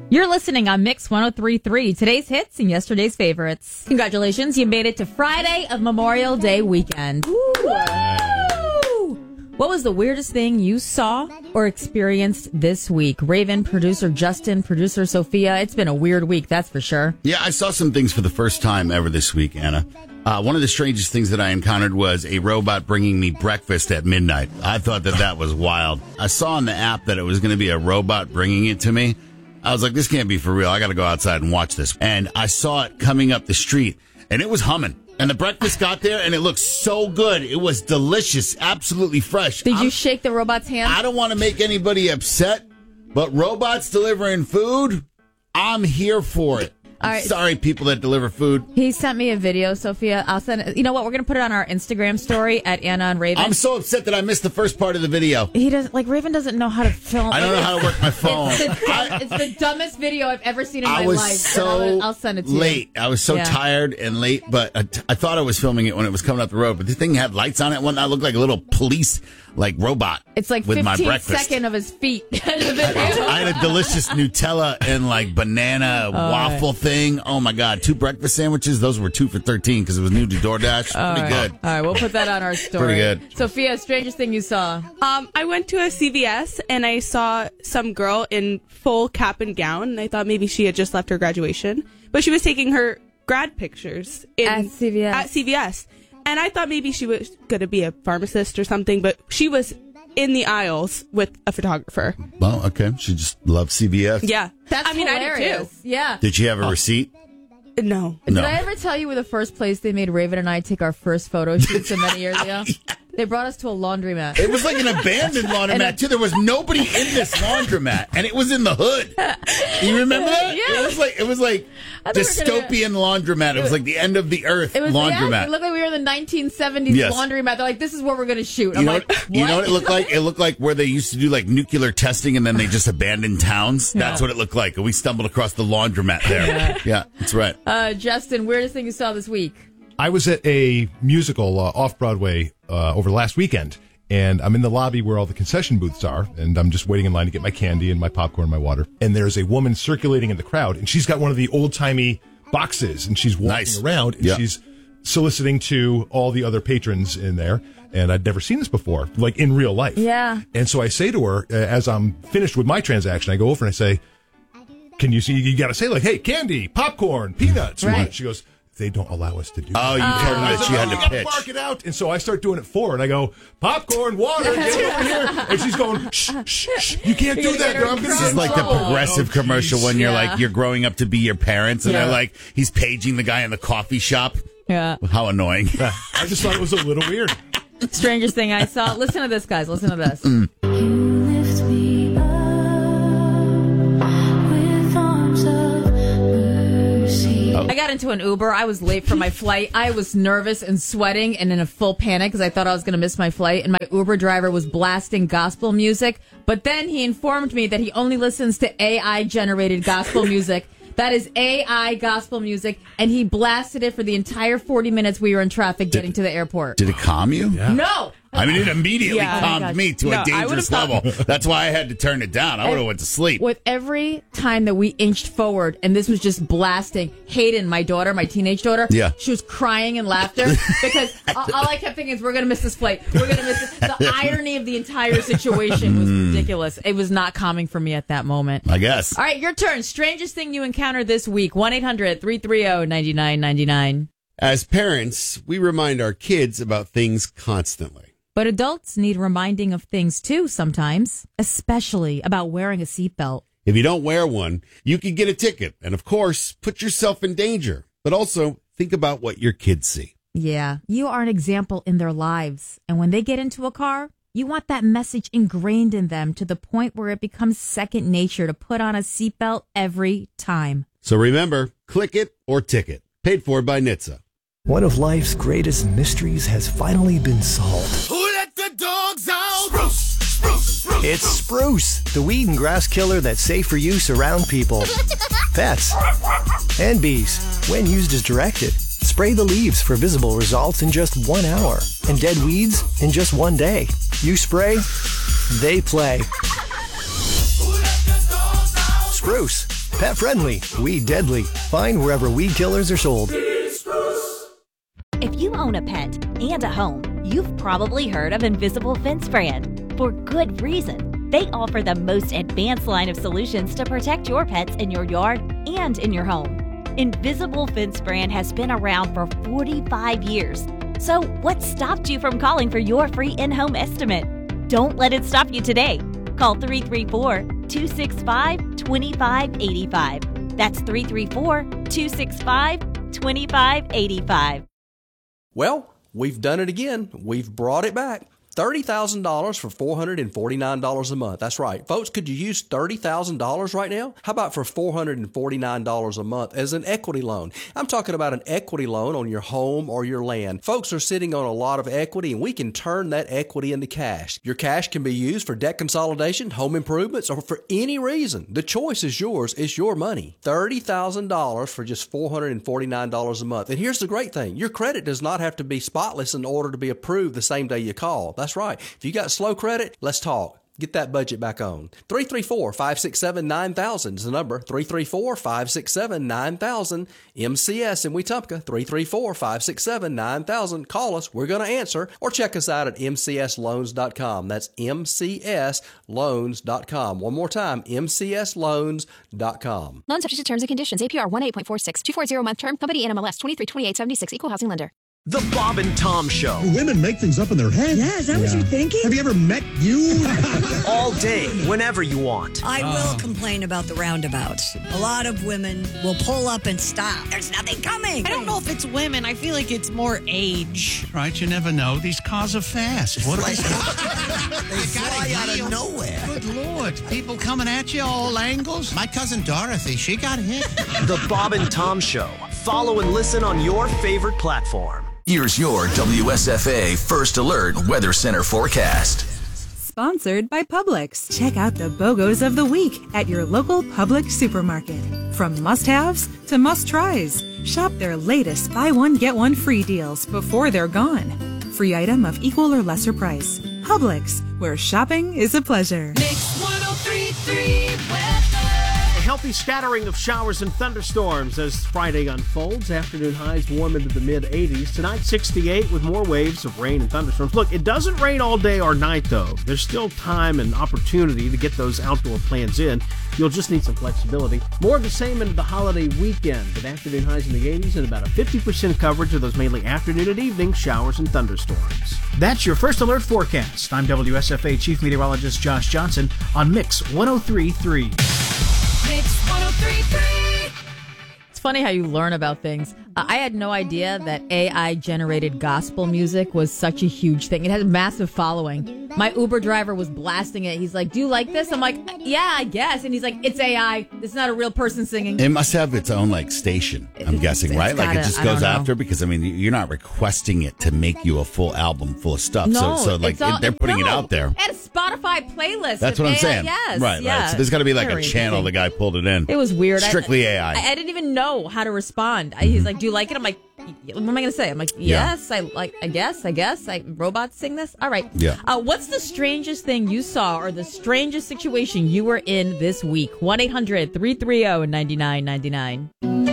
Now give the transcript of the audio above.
You're listening on Mix 103.3, today's hits and yesterday's favorites. Congratulations, you made it to Friday of Memorial Day weekend. Woo! What was the weirdest thing you saw or experienced this week? Raven, producer Justin, producer Sophia. It's been a weird week, that's for sure. Yeah, I saw some things for the first time ever this week, Anna. One of the strangest things that I encountered was a robot bringing me breakfast at midnight. I thought that was wild. I saw on the app that it was going to be a robot bringing it to me. I was like, this can't be for real. I got to go outside and watch this. And I saw it coming up the street, and it was humming. And the breakfast got there, and it looked so good. It was delicious, absolutely fresh. Did you shake the robot's hand? I don't want to make anybody upset, but robots delivering food, I'm here for it. All right. Sorry, people that deliver food. He sent me a video, Sophia. I'll send it. You know what? We're going to put it on our Instagram story at Anna and Raven. I'm so upset that I missed the first part of the video. He doesn't, Raven doesn't know how to film. I don't know how to work my phone. It's the dumbest video I've ever seen in my life. I was so I'll send it to you. late. I was so tired and late, but I thought I was filming it when it was coming up the road. But the thing had lights on it. One that looked like a little police robot. It's like with 15 my breakfast. second of his feet. I had a delicious Nutella and banana waffle thing. Oh my God. 2 breakfast sandwiches. Those were 2 for $13 because it was new to DoorDash. Pretty good. All right, we'll put that on our story. Pretty good. Sophia, strangest thing you saw? I went to a CVS and I saw some girl in full cap and gown, and I thought maybe she had just left her graduation, but she was taking her grad pictures At CVS. At CVS. And I thought maybe she was going to be a pharmacist or something, but she was in the aisles with a photographer. Well, okay. She just loves CVS. Yeah. That's hilarious. I did too. Yeah. Did she have a receipt? No. Did I ever tell you where the first place they made Raven and I take our first photo shoot so many years ago? They brought us to a laundromat. It was like an abandoned laundromat, too. There was nobody in this laundromat, and it was in the hood. You remember that? Yeah. It was like dystopian laundromat. It was like the end of the earth laundromat. Yeah, it looked like we were in the 1970s laundromat. They're like, this is where we're going to shoot. You know what it looked like? It looked like where they used to do nuclear testing, and then they just abandoned towns. Yeah. That's what it looked like. And we stumbled across the laundromat there. Yeah, that's right. Justin, weirdest thing you saw this week? I was at a musical off-Broadway over the last weekend, and I'm in the lobby where all the concession booths are, and I'm just waiting in line to get my candy and my popcorn and my water. And there's a woman circulating in the crowd, and she's got one of the old-timey boxes, and she's walking around, and she's soliciting to all the other patrons in there. And I'd never seen this before, in real life. Yeah. And so I say to her, as I'm finished with my transaction, I go over and I say, can you see, you got to say, hey, candy, popcorn, peanuts. Right. She goes, they don't allow us to do that. Oh, you told her that she had to pitch. Mark it out. And so I start doing it for her, and I go, popcorn, water, get over here. And she's going, shh, shh, shh, you can't do that. I'm This is like the progressive commercial when you're growing up to be your parents, and they're like, he's paging the guy in the coffee shop. Yeah. How annoying. I just thought it was a little weird. Strangest thing I saw. Listen to this, guys. Listen to this. I got into an Uber. I was late for my flight. I was nervous and sweating and in a full panic because I thought I was going to miss my flight. And my Uber driver was blasting gospel music. But then he informed me that he only listens to AI-generated gospel music. That is AI gospel music. And he blasted it for the entire 40 minutes we were in traffic getting to the airport. Did it calm you? Yeah. No. I mean, it immediately calmed me to a dangerous level. That's why I had to turn it down. I would have went to sleep. With every time that we inched forward, and this was just blasting, Hayden, my daughter, my teenage daughter, she was crying in laughter because all I kept thinking is, we're going to miss this flight. We're going to miss it. The irony of the entire situation was ridiculous. It was not calming for me at that moment. I guess. All right, your turn. Strangest thing you encountered this week. 1-800-330-9999. As parents, we remind our kids about things constantly. But adults need reminding of things too sometimes, especially about wearing a seatbelt. If you don't wear one, you could get a ticket and, of course, put yourself in danger. But also, think about what your kids see. Yeah, you are an example in their lives. And when they get into a car, you want that message ingrained in them to the point where it becomes second nature to put on a seatbelt every time. So remember, click it or ticket. Paid for by NHTSA. One of life's greatest mysteries has finally been solved. Who let the dogs out? Spruce, spruce, spruce. It's Spruce, the weed and grass killer that's safe for use around people, pets, and bees. When used as directed, spray the leaves for visible results in just 1 hour and dead weeds in just 1 day. You spray, they play. Spruce. Pet friendly, weed deadly. Find wherever weed killers are sold. If you own a pet and a home, you've probably heard of Invisible Fence Brand. For good reason. They offer the most advanced line of solutions to protect your pets in your yard and in your home. Invisible Fence Brand has been around for 45 years. So what stopped you from calling for your free in-home estimate? Don't let it stop you today. Call 334-265-2585. That's 334-265-2585. Well, we've done it again. We've brought it back. $30,000 for $449 a month. That's right. Folks, could you use $30,000 right now? How about for $449 a month as an equity loan? I'm talking about an equity loan on your home or your land. Folks are sitting on a lot of equity, and we can turn that equity into cash. Your cash can be used for debt consolidation, home improvements, or for any reason. The choice is yours. It's your money. $30,000 for just $449 a month. And here's the great thing. Your credit does not have to be spotless in order to be approved the same day you call. That's right. If you got slow credit, let's talk. Get that budget back on. 334-567-9000 is the number. 334-567-9000. MCS in Wetumpka. 334-567-9000. Call us. We're going to answer. Or check us out at mcsloans.com. That's mcsloans.com. One more time, mcsloans.com. Loan subject to terms and conditions. APR 1.846. 240-month term. Company NMLS 232876. Equal housing lender. The Bob and Tom Show. Do women make things up in their head? Yeah, is that what you're thinking? Have you ever met you? All day, whenever you want. I will complain about the roundabouts. A lot of women will pull up and stop. There's nothing coming. I don't know if it's women. I feel like it's more age. Right, you never know. These cars are fast. What are they? They fly out of nowhere. Good Lord. People coming at you all angles. My cousin Dorothy, she got hit. The Bob and Tom Show. Follow and listen on your favorite platform. Here's your WSFA First Alert Weather Center forecast. Sponsored by Publix. Check out the BOGOs of the week at your local Publix supermarket. From must-haves to must-tries. Shop their latest buy one, get one free deals before they're gone. Free item of equal or lesser price. Publix, where shopping is a pleasure. Mix 103.3 weather. A healthy scattering of showers and thunderstorms as Friday unfolds. Afternoon highs warm into the mid-80s. Tonight, 68 with more waves of rain and thunderstorms. Look, it doesn't rain all day or night, though. There's still time and opportunity to get those outdoor plans in. You'll just need some flexibility. More of the same into the holiday weekend, with afternoon highs in the 80s and about a 50% coverage of those mainly afternoon and evening showers and thunderstorms. That's your First Alert forecast. I'm WSFA Chief Meteorologist Josh Johnson on Mix 103.3. Mix 103.3. It's funny how you learn about things. I had no idea that AI-generated gospel music was such a huge thing. It has a massive following. My Uber driver was blasting it. He's like, do you like this? I'm like, yeah, I guess. And he's like, it's AI. It's not a real person singing. It must have its own, station, I'm guessing, right? Like, it just goes after, because, you're not requesting it to make you a full album full of stuff. No, they're putting it out there. And a Spotify playlist. That's what I'm saying. Yes. Right. So there's got to be a channel the guy pulled it in. It was weird. Strictly AI. I didn't even know how to respond. He's like, do you like it? I'm like, what am I going to say? I'm like, yes, I guess. Robots sing this? All right. Yeah. What's the strangest thing you saw or the strangest situation you were in this week? 1-800-330-9999.